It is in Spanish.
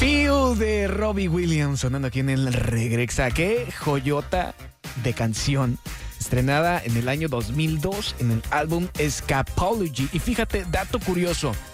Feel de Robbie Williams sonando aquí en el Regrexa. Qué joyota de canción. Estrenada en el año 2002 en el álbum Escapology. Y fíjate, dato curioso,